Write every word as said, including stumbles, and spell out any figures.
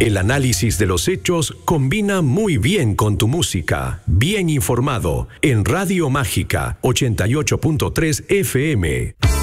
El análisis de los hechos combina muy bien con tu música. Bien informado en Radio Mágica ochenta y ocho punto tres F M.